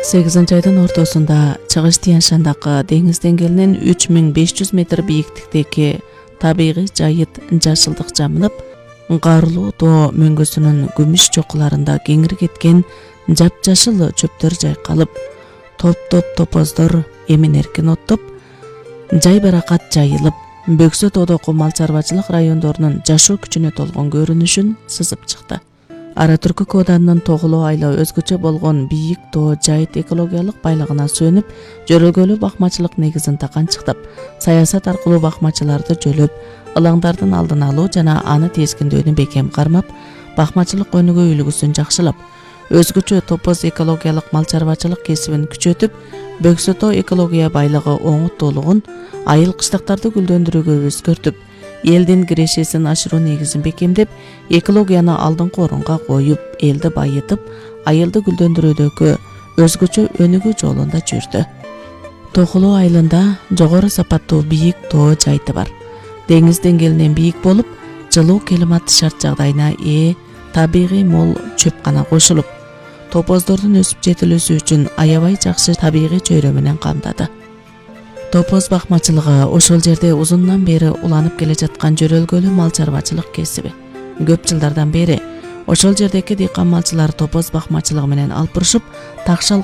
8-айдын ортосунда Чыгыш Тянь-Шандагы деңиз деңгээлинен 3500 метр бийиктиктеги табигый жайыт жашылдык жамынып, карлуу тоо мөңгүсүнүн күмүш чокуларында кеңири кеткен жапжашыл чөптөр жайкалып, топ-топ топоздор эмин-эркин оттоп, жай баракат жайылып, Бөксө тоодогу мал чарбачылык райондорунун жашоо күчүнө толгон көрүнүшүн сызып чыкты. Ара-Түркүк ауданынын Тоголоо айла өзгөчө болгон бийик тоо жайыт экологиялык байлыгына сүйөнүп, жөрөлгөлүү бакмачылык негизин таканчыктап, саясат аркылуу бакмачыларды жөлөп, ылаңдардын алдын алуу жана аны тескиндөөнү бекем кармап, бакмачылык өнүгүү үлгүсүн жакшылап, өзгөчө топоз экологиялык мал чарбачылык кесибин күчөтүп, Бөксө тоо экология байлыгы оңуттуулугун, айыл кыштактарды гүлдөндүрүүгө өзгөртүп, элдин кирешесин ашыруу негизин бекемдеп, экологияны алдыңкы орунга коюп, элди байытып, айылды гүлдөндүрүүдөгү өзгөчө өнүгүү жолунда жүрдү. Тоголоо айылында жогору сапаттуу бийик тоо жайыты бар. Деңиз деңгээлинен бийик болуп, жылуу климат шарт жагдайына ээ, табигый мол чөп гана кошулуп, топоздордун өсүп жетилүүсү үчүн аябай жакшы табигый чөйрө менен камдады. Топоз бакмачылыгы ошол жерде узундан бери уланып келе жаткан жөрөлгөлүү мал чарбачылык кесиби. Көп жылдардан бери ошол жердеги дыйкан малчылар топоз бакмачылыгы менен алпырышып, такшал